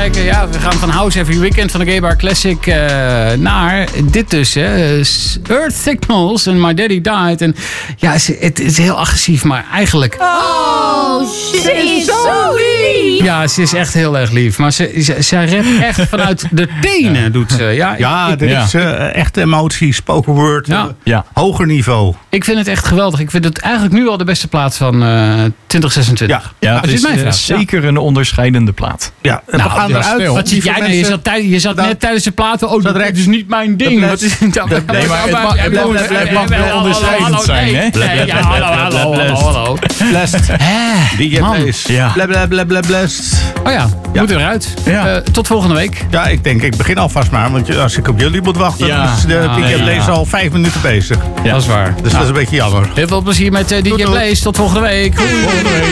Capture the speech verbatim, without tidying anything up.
kijken. Ja, we gaan van House Every Weekend van de Gay Bar Classic uh, naar dit dus. Hè. Earth Signals en My Daddy Died. En ja, het is heel agressief, maar eigenlijk... Oh, ze is zo lief. Ja, ze is echt heel erg lief. Maar ze, ze, ze redt echt vanuit de tenen, doet ze. Ja, ja ik, er ja. is uh, echt emotie, spoken word. Ja. Uh, ja. Hoger niveau. Ik vind het echt geweldig. Ik vind het eigenlijk nu al de beste plaat van uh, twintig zesentwintig. Ja, ja nou, het is, is uh, zeker een onderscheidende plaat. Ja, en nou, we gaan eruit. Wat zit jij nou? Je zat, tij- je zat dat, net tijdens de platen. Oh, dat dat is niet mijn ding. Wat is het nou? Nee, maar het mag, het mag, het mag wel onderscheidend zijn, hè? Nee, ja, hallo, hallo, hallo, hallo. Blessed. D J Blaze. Ja. Blablabla blessed. Oh ja, ja. Moet eruit. Ja. Uh, tot volgende week. Ja, ik denk, ik begin alvast maar. Want als ik op jullie moet wachten, Ja. dan is de Ja, D J nee, Blaze ja. al vijf minuten bezig. Ja. Dat is waar. Dus nou. dat is een beetje jammer. Heel veel plezier met uh, D J Doei, doei. Blaze. Tot volgende week. Volgende week.